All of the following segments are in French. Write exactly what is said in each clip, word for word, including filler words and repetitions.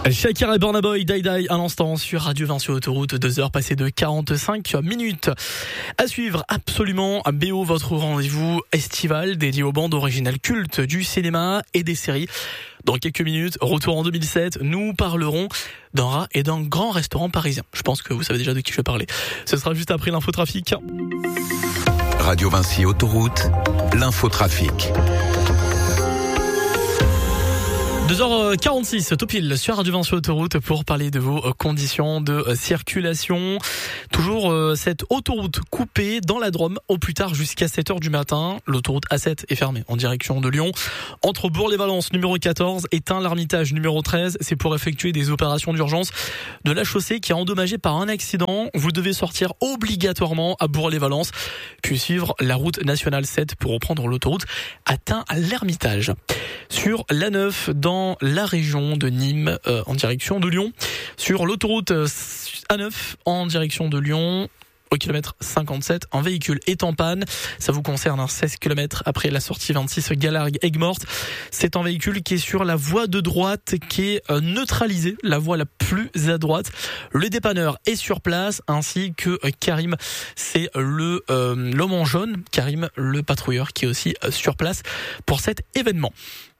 Shakira et Burna Boy, Die Die, à l'instant sur Radio vingt sur Autoroute, deux heures passées de quarante-cinq minutes. À suivre absolument B O, votre rendez-vous estival dédié aux bandes originales cultes du cinéma et des séries. Dans quelques minutes, retour en deux mille sept, nous parlerons d'un rat et d'un grand restaurant parisien. Je pense que vous savez déjà de qui je vais parler. Ce sera juste après l'infotrafic. Radio Vinci Autoroute, l'infotrafic. deux heures quarante-six, tout pile sur Radio Vinci Autoroute pour parler de vos conditions de circulation. Toujours cette autoroute coupée dans la Drôme au plus tard jusqu'à sept heures du matin. L'autoroute A sept est fermée en direction de Lyon. Entre Bourg-les-Valences numéro quatorze et Tain-l'Hermitage numéro treize, c'est pour effectuer des opérations d'urgence de la chaussée qui est endommagée par un accident. Vous devez sortir obligatoirement à Bourg-les-Valences puis suivre la route nationale sept pour reprendre l'autoroute à Tain-l'Hermitage. Sur l'A neuf dans la région de Nîmes euh, en direction de Lyon. Sur l'autoroute A neuf en direction de Lyon, au kilomètre cinquante-sept, un véhicule est en panne. Ça vous concerne un seize kilomètres après la sortie vingt-six Galargues-Aigues-Mortes. C'est un véhicule qui est sur la voie de droite, qui est euh, neutralisée, la voie la plus à droite. Le dépanneur est sur place, ainsi que euh, Karim, c'est le euh, l'homme en jaune, Karim le patrouilleur, qui est aussi euh, sur place pour cet événement.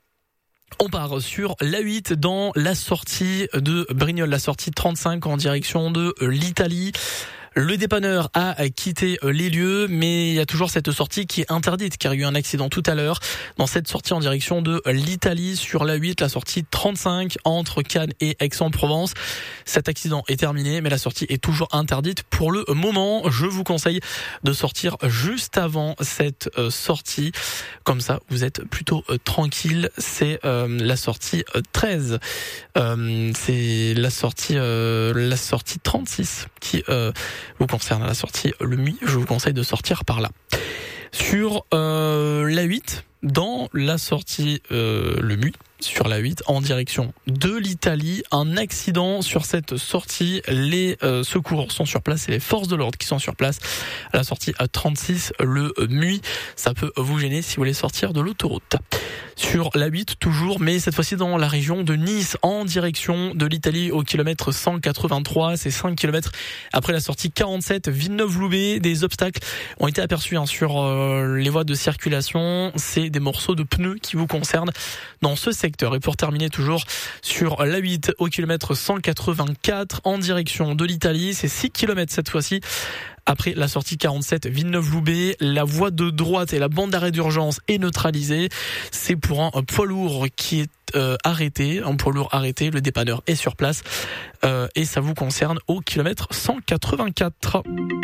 On part sur l'A huit dans la sortie de Brignoles, la sortie trente-cinq en direction de l'Italie. Le dépanneur a quitté les lieux, mais il y a toujours cette sortie qui est interdite car il y a eu un accident tout à l'heure dans cette sortie en direction de l'Italie sur l'A huit, la sortie trente-cinq entre Cannes et Aix-en-Provence. Cet accident est terminé, mais la sortie est toujours interdite pour le moment. Je vous conseille de sortir juste avant cette sortie. Comme ça, vous êtes plutôt tranquille. C'est euh, la sortie treize. Euh, c'est la sortie, euh, la sortie trente-six qui euh, vous concerne à la sortie Le Muy. Je vous conseille de sortir par là. Sur euh, l'A huit, dans la sortie euh, Le Muy, sur l'A huit, en direction de l'Italie, un accident sur cette sortie. Les euh, secours sont sur place et les forces de l'ordre qui sont sur place à la sortie à trente-six, le Muy. Ça peut vous gêner si vous voulez sortir de l'autoroute. Sur l'A huit, toujours, mais cette fois-ci dans la région de Nice, en direction de l'Italie, au kilomètre cent quatre-vingt-trois, c'est cinq kilomètres après la sortie quarante-sept, Villeneuve-Loubet. Des obstacles ont été aperçus hein, sur euh, les voies de circulation. C'est des morceaux de pneus qui vous concernent dans ce secteur. Et pour terminer, toujours sur l'A huit, au kilomètre cent quatre-vingt-quatre, en direction de l'Italie, c'est six kilomètres cette fois-ci. Après la sortie quarante-sept, Villeneuve-Loubet, la voie de droite et la bande d'arrêt d'urgence est neutralisée. C'est pour un, un poids lourd qui est euh, arrêté, un poids lourd arrêté. Le dépanneur est sur place euh, et ça vous concerne au kilomètre cent quatre-vingt-quatre.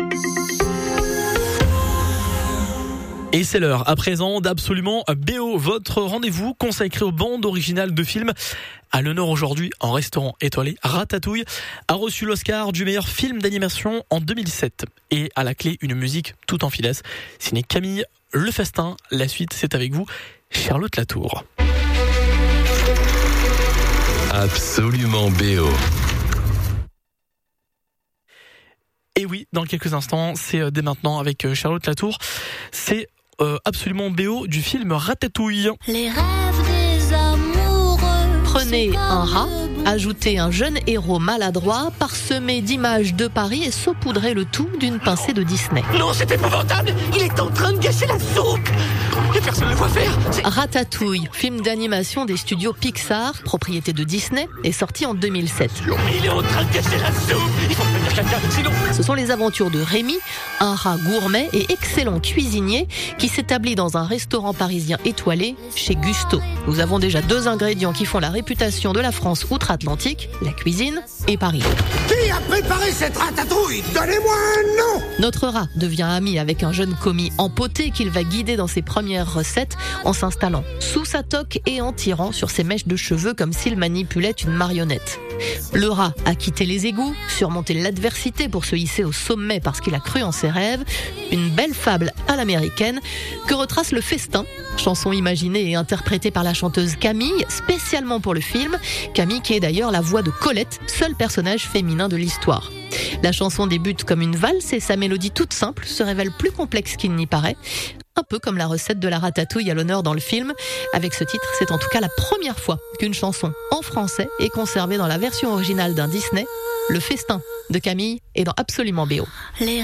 Et c'est l'heure à présent d'Absolument B O, votre rendez-vous consacré aux bandes originales de films. À l'honneur aujourd'hui, un restaurant étoilé, Ratatouille, a reçu l'Oscar du meilleur film d'animation en deux mille sept. Et à la clé, une musique tout en finesse, signée Camille Le Festin. La suite, c'est avec vous, Charlotte Latour. Absolument B O. Et oui, dans quelques instants, c'est dès maintenant avec Charlotte Latour. C'est euh, Absolument B O du film Ratatouille. Les rêves des amoureux. Prenez un rat, ajoutez un jeune héros maladroit, parsemé d'images de Paris et saupoudrez le tout d'une pincée de Disney. Non, c'est épouvantable! Il est en train de gâcher la soupe! Et personne ne le voit faire! C'est... Ratatouille, film d'animation des studios Pixar, propriété de Disney, est sorti en deux mille sept. Il est en train de gâcher la soupe! Il faut prévenir quelqu'un, sinon... Ce sont les aventures de Rémi, un rat gourmet et excellent cuisinier qui s'établit dans un restaurant parisien étoilé chez Gusto. Nous avons déjà deux ingrédients qui font la réputation de la France outre-Atlantique, la cuisine et Paris. Qui a préparé cette ratatouille? Donnez-moi un nom! Notre rat devient ami avec un jeune commis empoté qu'il va guider dans ses premières recettes en s'installant sous sa toque et en tirant sur ses mèches de cheveux comme s'il manipulait une marionnette. Le rat a quitté les égouts, surmonté l'adversité pour se hisser au sommet parce qu'il a cru en ses rêves. Une belle fable à l'américaine que retrace le festin, chanson imaginée et interprétée par la chanteuse Camille, spécialement pour le film. Camille qui est d'ailleurs la voix de Colette, seul personnage féminin de l'histoire. La chanson débute comme une valse et sa mélodie toute simple se révèle plus complexe qu'il n'y paraît. Un peu comme la recette de la ratatouille à l'honneur dans le film. Avec ce titre, c'est en tout cas la première fois qu'une chanson en français est conservée dans la version originale d'un Disney. Le festin de Camille est dans Absolument B O.